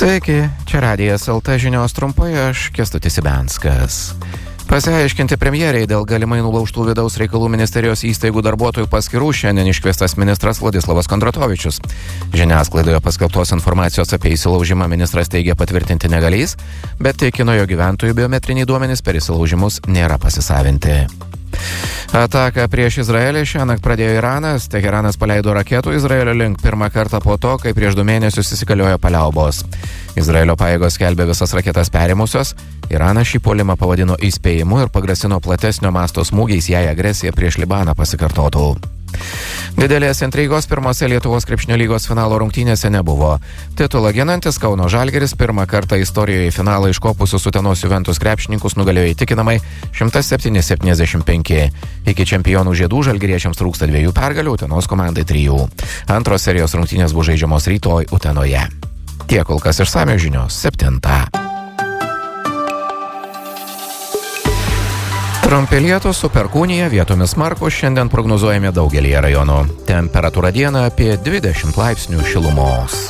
Sveiki, čia Radijas LT žinios trumpai, aš Kęstutis Ibenskas. Pasiaiškinti premjeriai dėl galimai nulaužtų vidaus reikalų ministerijos įstaigų darbuotojų paskirų šiandien iškviestas ministras Vladislavas Kondratovičius. Žiniasklaidoje paskelbtos informacijos apie įsilaužimą ministras teigia patvirtinti negalys, bet tikino, jo gyventojų biometriniai duomenys per įsilaužimus nėra pasisavinti. Ataką prieš Izraelį šiąnakt pradėjo Iranas. Teheranas paleido raketų Izraelio link pirmą kartą po to, kai prieš 2 mėnesius įsigaliojo paliaubos. Izraelio pajėgos skelbė visas raketas perimusios. Iranas šį puolimą pavadino įspėjimu ir pagrasino platesnio masto smūgiais, jei agresija prieš Libaną pasikartotų. Didelės intrigos pirmose Lietuvos krepšinio lygos finalo rungtynėse nebuvo. Titulą ginantis Kauno Žalgiris pirmą kartą istorijoje į finalą iškopusius Utenos Juventus krepšininkus nugalėjo įtikinamai 107-75. Iki čempionų žiedų žalgiriečiams trūksta 2 pergalių, Utenos komandai 3. Antros serijos rungtynės bus žaidžiamos rytoj Utenoje. Tiek kol kas išsamios žinios 7. Trumpi lietūs su perkūnija, vietomis smarkūs, šiandien prognozuojami daugelyje rajonų. Temperatūra dieną apie 20 laipsnių šilumos.